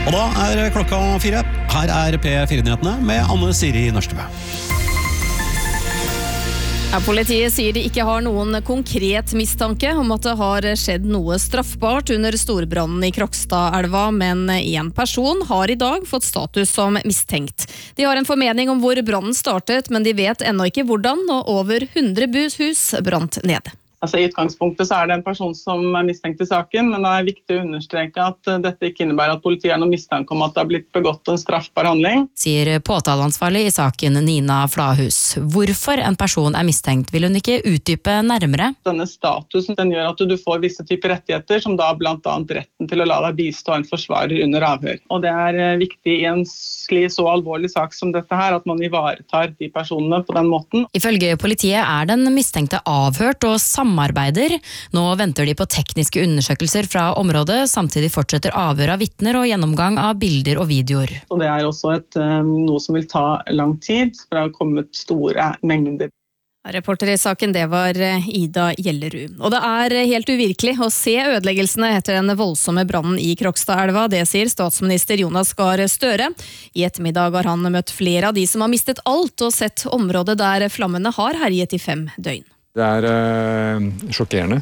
Og da klokka 4. Her P4-nyhetene med Anne Siri Nørstebø. Politiet sier de ikke har noen konkret mistanke om at det har skjedd noe straffbart under storbrannen i Krokstadelva, men en person har i dag fått status som mistenkt. De har en formening om hvor brannen startet, men de vet ennå ikke hvordan, og over 100 hus brant ned. I utgangspunktet så det en person som mistenkt i saken, men det viktig å understreke at dette ikke innebærer at politiet har noen mistanke om at det har blitt begått en straffbar handling. Sier påtaleansvarlig i saken Nina Flahus. Hvorfor en person mistenkt, vil hun ikke utdype nærmere. Denne statusen den gjør at du får visse typer rettigheter, som da blant annet retten til å la deg bistå en forsvarer under avhør. Og det viktig i en så alvorlig sak som dette her, at man ivaretar de personene på den måten. Ifølge politiet den mistenkte avhørt og samarbeider. Nå venter de på tekniske undersøkelser fra området, samtidig fortsetter avhør av vitner og gjennomgang av bilder og videoer. Og det også noe som vil ta lang tid, for det har kommet store mengder. Reporter i saken, det var Ida Gjellerud. Og det helt uvirkelig å se ødeleggelsene etter den voldsomme brannen i Krokstadelva, det sier statsminister Jonas Gahr Støre. I ettermiddag har han møtt flere av de som har mistet alt, og sett området der flammene har herjet i 5 døgn. Det sjokkerende,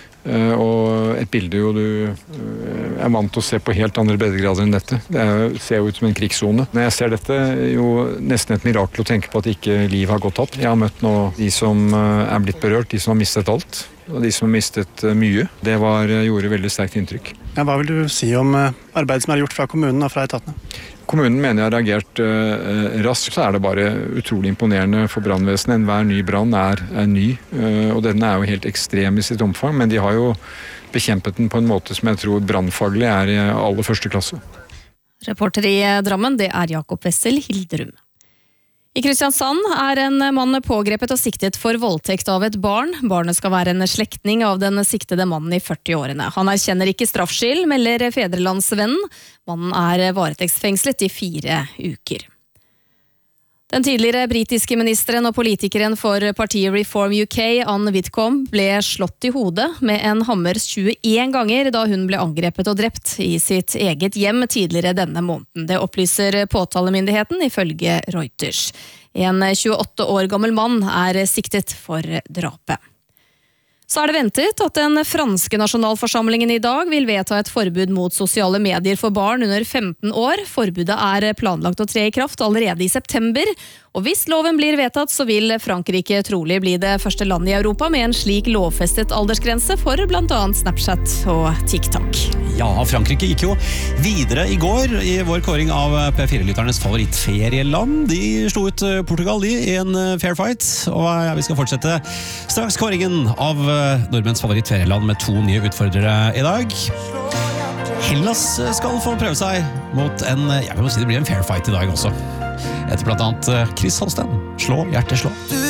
og et bilde jo du vant til å se på helt andre breddegrader enn dette. Det ser jo ut som en krigszone. Når jeg ser dette, jo nesten et mirakel å tenke på at ikke liv har gått tapt. Jeg har møtt nå de som blitt berørt, de som har mistet alt, og de som har mistet mye. Det gjorde veldig sterkt inntrykk. Ja, hva vil du si om arbeidet som gjort fra kommunen og fra etatene? Kommunen mener jeg har reagert raskt, så det bare utrolig imponerende for brannvesenet. Enhver ny brann ny, og denne jo helt ekstrem i sitt omfang, men de har jo bekjempet den på en måte som jeg tror brannfaglig i aller første klasse. Reporter i Drammen, det Jakob Wessel Hilderum. I Kristiansand en mann pågrepet og siktet for voldtekt av et barn. Barnet skal være en slektning av den siktede mannen i 40-årene. Han erkjenner ikke straffskyld, melder Fedrelandsvennen. Mannen varetektsfengslet i 4 uker. Den tidligere britiske ministeren og politikeren for partiet Reform UK, Anne Whitcomb, ble slått i hodet med en hammer 21 ganger da hun ble angrepet og drept i sitt eget hjem tidligere denne måneden. Det opplyser påtalemyndigheten ifølge Reuters. En 28 år gammel mann siktet for drapet. Så det ventet at den franske nasjonalforsamlingen i dag vil vedta et forbud mot sosiale medier for barn under 15 år. Forbudet planlagt å tre i kraft allerede i september, og hvis loven blir vedtatt så vil Frankrike trolig bli det første landet i Europa med en slik lovfestet aldersgrense for blant annet Snapchat og TikTok. Ja, Frankrike gikk jo videre i går i vår kåring av P4-lytternes favorittferieland. De slo ut Portugal i en fair fight, og vi skal fortsette straks kåringen av nordmenns favorittferieland med 2 nye utfordrere i dag. Hellas skal få prøve seg mot jeg vil si det blir en fair fight i dag også. Etter blant annet Chris Holsten, Slå, hjerte, slå.